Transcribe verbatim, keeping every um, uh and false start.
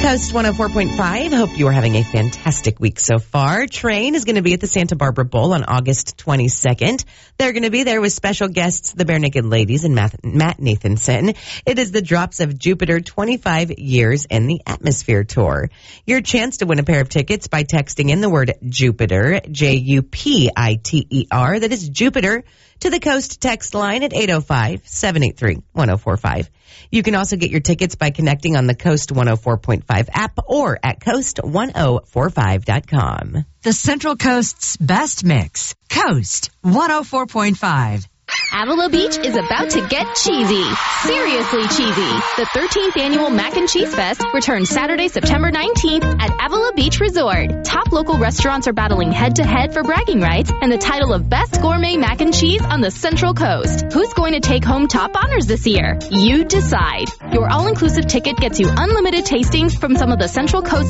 Coast one oh four point five. Hope you are having a fantastic week so far. Train is going to be at the Santa Barbara Bowl on August twenty-second. They're going to be there with special guests, the Bare Naked Ladies and Matt, Matt Nathanson. It is the Drops of Jupiter twenty-five Years in the Atmosphere Tour. Your chance to win a pair of tickets by texting in the word Jupiter, J U P I T E R. That is Jupiter to the Coast text line at eight oh five, seven eight three, one oh four five. You can also get your tickets by connecting on the Coast one oh four point five app or at coast one oh four five dot com. The Central Coast's best mix. Coast one oh four point five. Avila Beach is about to get cheesy. Seriously cheesy. The thirteenth Annual Mac and Cheese Fest returns Saturday, September nineteenth at Avila Beach Resort. Top local restaurants are battling head-to-head for bragging rights and the title of Best Gourmet Mac and Cheese on the Central Coast. Who's going to take home top honors this year? You decide. Your all-inclusive ticket gets you unlimited tastings from some of the Central Coast